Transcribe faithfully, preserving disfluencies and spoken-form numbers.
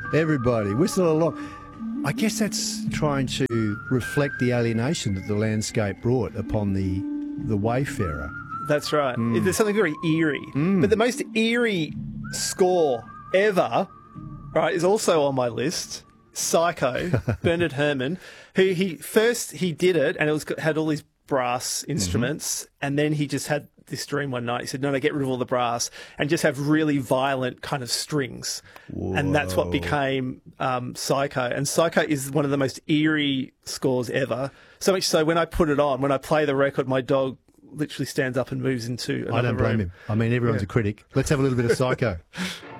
Everybody, whistle along. I guess that's trying to reflect the alienation that the landscape brought upon the the wayfarer. That's right. Mm. There's something very eerie. Mm. But the most eerie score ever, right, is also on my list. Psycho, Bernard Herrmann, who he first he did it and it was had all these brass instruments, mm-hmm. and then he just had this dream one night. He said, no, no, get rid of all the brass and just have really violent kind of strings. Whoa. And that's what became um, Psycho. And Psycho is one of the most eerie scores ever. So much so when I put it on, when I play the record, my dog literally stands up and moves into another room. I don't blame him. I mean, everyone's yeah. a critic. Let's have a little bit of Psycho.